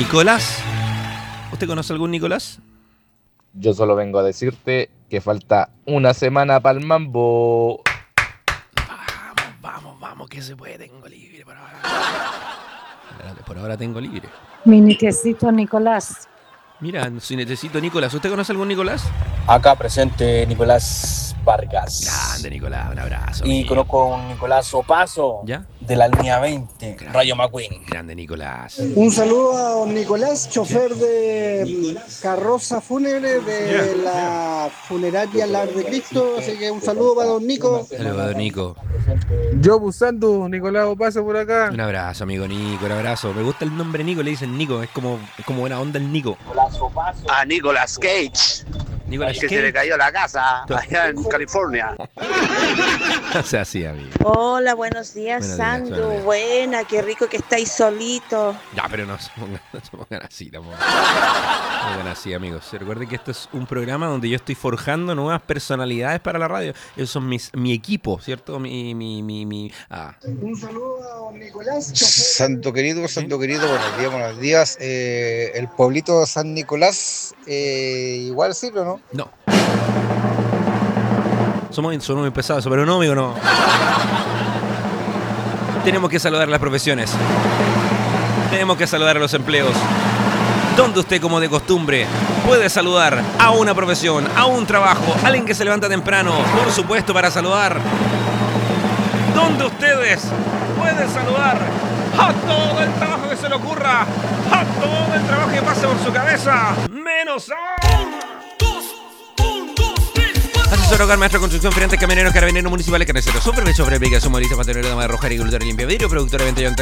Nicolás. ¿Usted conoce algún Nicolás? Yo solo vengo a decirte que falta una semana para el mambo. Vamos, que se puede, tengo libre por ahora. Por ahora tengo libre. Mi niquecito Nicolás. Mira, si necesito Nicolás. ¿Usted conoce algún Nicolás? Acá presente Nicolás Vargas. Grande, Nicolás, un abrazo. Y amigo. conozco a un Nicolás Opaso. ¿Ya? De la línea 20, Grande. Rayo McQueen. Grande, Nicolás. Un saludo a don Nicolás, chofer de carroza fúnebre de la funeraria Lar de Cristo. Así que un saludo para don Nico. Saludos, Nico. Yo buscando Nicolás Opaso por acá. Un abrazo, amigo Nico, un abrazo. Me gusta el nombre Nico, le dicen Nico. Es como buena onda el Nico. A Nicolas Cage, Nicolás que se le cayó la casa allá en California. O sea, sí, amigo. Hola, buenos días, Buenos días, Sandu. buenos días. Buena, qué rico que estáis solito. Ya, pero no se pongan así, tampoco. No se pongan así, amigos. Recuerden que esto es un programa donde yo estoy forjando nuevas personalidades para la radio. Esos son mi equipo, ¿cierto? Un saludo a don Nicolás, chofer. Santo querido, buenos días. El pueblito de San Nicolás, igual sirve, ¿no? No. Somos muy pesados, pero no, amigo, no. Tenemos que saludar a las profesiones. Tenemos que saludar a los empleos. Donde usted, como de costumbre, puede saludar a una profesión, a un trabajo, a alguien que se levanta temprano, por supuesto, para saludar. Donde ustedes pueden saludar a todo el trabajo que se le ocurra, a todo el trabajo que pase por su cabeza, menos a... Asesor hogar, maestro de construcción, gerente, camioneros, carabineros municipales, carniceros, sobre aplicación, movilista, pantalonero, dama de roja, agricultor, limpia vidrio, productor, evento